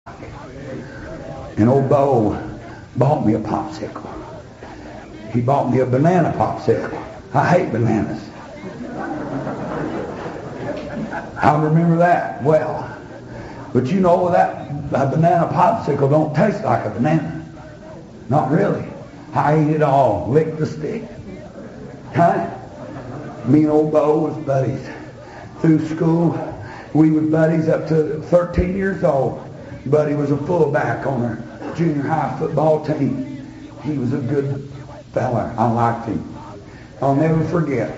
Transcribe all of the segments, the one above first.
And old Bo bought me a popsicle. He bought me a banana popsicle. I hate bananas. I remember that well. But you know that a banana popsicle don't taste like a banana. Not really. I ate it all, licked the stick. Huh? Me and old Bo was buddies. Through school, we were buddies up to 13 years old. Buddy was a fullback on our junior high football team. He was a good fella. I liked him. I'll never forget.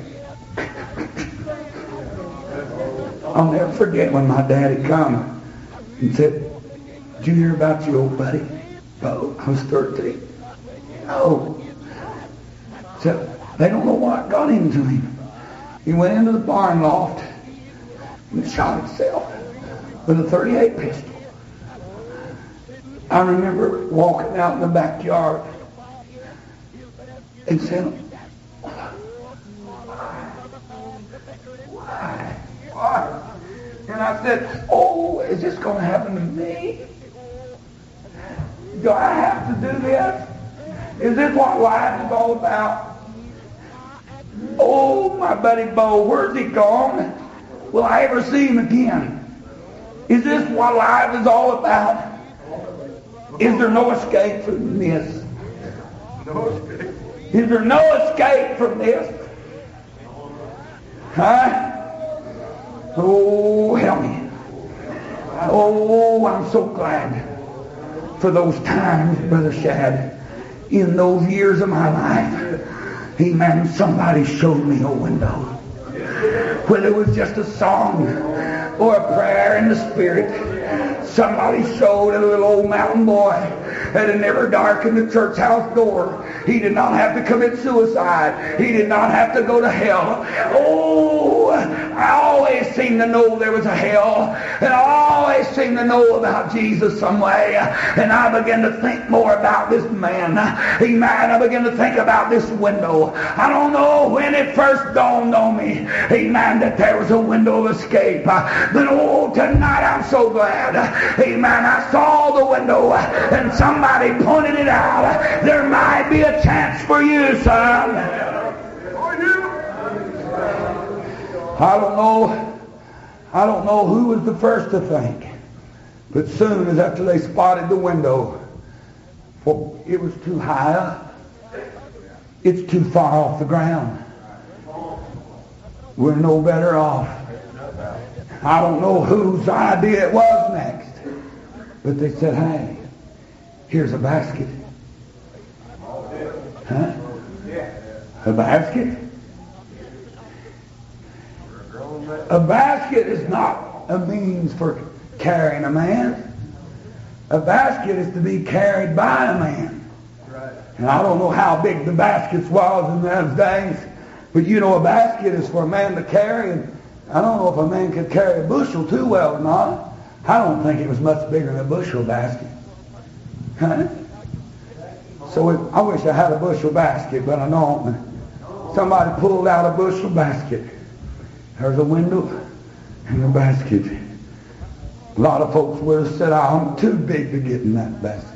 I'll never forget when my daddy come and said, "Did you hear about your old buddy, Bo?" I was 13. No. Said, "They don't know what got into him. He went into the barn loft and shot himself with a .38 pistol." I remember walking out in the backyard and saying, "Why? And I said, "Oh, is this going to happen to me? Do I have to do this? Is this what life is all about? Oh, my buddy Bo, where's he gone? Will I ever see him again? Is this what life is all about? Is there no escape from this? No escape. Is there no escape from this? Huh? Oh, help me. Oh, I'm so glad for those times, Brother Shad. In those years of my life, amen, somebody showed me a window. Whether it was just a song or a prayer in the Spirit, somebody showed a little old mountain boy that had never darkened the church house door. He did not have to commit suicide. He did not have to go to hell. Oh, I always seemed to know there was a hell. And I always seemed to know about Jesus some way. And I began to think more about this man. Amen. I began to think about this window. I don't know when it first dawned on me, amen, that there was a window of escape. But oh, tonight I'm so glad, amen, I saw the window and somebody pointed it out. There might be a chance for you, son. I don't know who was the first to think, but soon as after they spotted the window, well, it was too high up. It's too far off the ground. We're no better off. I don't know whose idea it was next, but they said, "Hey, here's a basket." Huh? A basket? A basket is not a means for carrying a man. A basket is to be carried by a man. And I don't know how big the baskets was in those days, but you know a basket is for a man to carry, and I don't know if a man could carry a bushel too well or not. I don't think it was much bigger than a bushel basket. Huh? So I wish I had a bushel basket, but I don't. Somebody pulled out a bushel basket. There's a window and a basket. A lot of folks would have said, "I'm too big to get in that basket."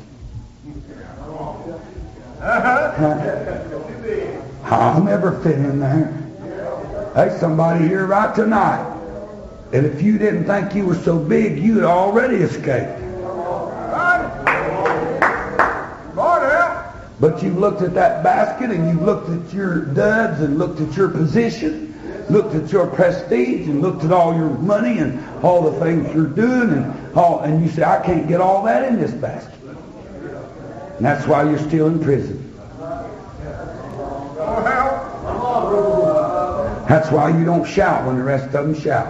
I'll never fit in there. There's somebody here right tonight, and if you didn't think you were so big, you'd already escaped. But you looked at that basket, and you looked at your duds, and looked at your position, looked at your prestige, and looked at all your money and all the things you're doing, and you say, "I can't get all that in this basket." And that's why you're still in prison. That's why you don't shout when the rest of them shout.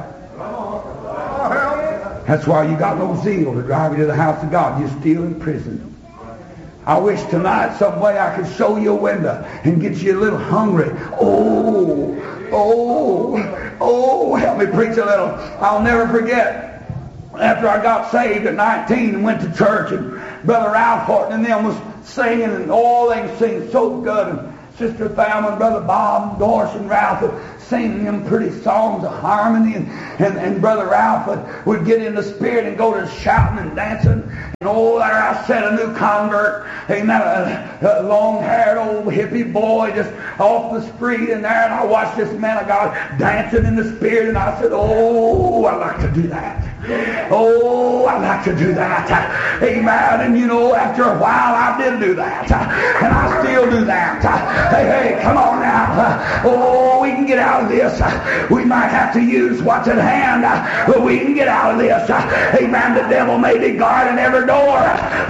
That's why you got no zeal to drive you to the house of God. You're still in prison. I wish tonight some way I could show you a window and get you a little hungry. Oh, help me preach a little. I'll never forget, after I got saved at 19 and went to church, and Brother Ralph Horton and them was singing, and all they sing so good, and Sister Thelma and Brother Bob and Doris and Ralph would sing them pretty songs of harmony, and Brother Ralph would get in the spirit and go to shouting and dancing. Oh, there I said a new convert, amen, a long-haired old hippie boy just off the street in there, and I watched this man of God dancing in the Spirit, and I said, oh, I'd like to do that. Oh, I'd like to do that. Amen. And you know, after a while, I did do that. And I still do that. Hey, come on now. Oh, we can get out of this. We might have to use what's at hand, but we can get out of this. Amen. The devil may be guarding every door.